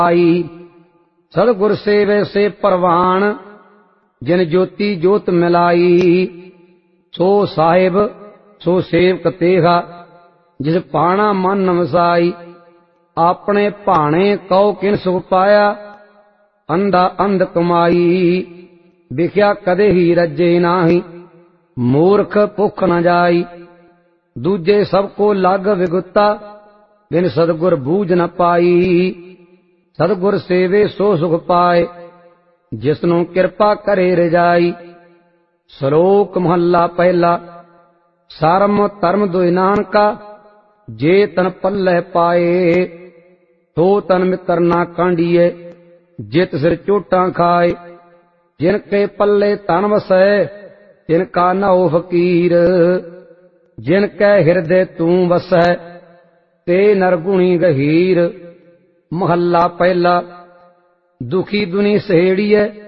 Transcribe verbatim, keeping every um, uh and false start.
आई। सतगुर सेवे से परवान जिन ज्योति जोत मिलाई। सो साहिब सो सेवक तेहा जिस पाना मन नमसाई। अपने भाने कौ किन सुख पाया अंधा अंध कमाई। विख्या कदे ही रजे नाही मूर्ख भुख न जाई। दूजे सबको लग विगुता बिन सतगुर बूझ न पाई। सतगुर सेवे सो सुख पाए जिसनु किरपा करे रजाई। श्लोक महला पहला। सरम धर्म दुई नानका जे तन पल्लह पाए। तो तन मित्र ना कांडिए जित सिर चोटा खाए। जिनके पल्ले तन वसै तिनका नौ फकीर। जिनके हृदय तू वसै ते नरगुणी गहीर। महला पहला। दुखी दुनी सहेड़िए